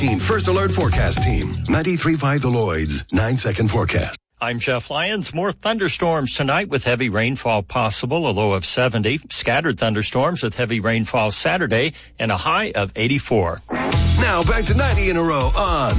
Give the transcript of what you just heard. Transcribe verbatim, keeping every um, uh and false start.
First Alert Forecast Team. ninety-three point five The Lloyd's. nine second forecast. I'm Jeff Lyons. More thunderstorms tonight with heavy rainfall possible, a low of seventy. Scattered thunderstorms with heavy rainfall Saturday and a high of eighty-four. Now back to ninety in a row on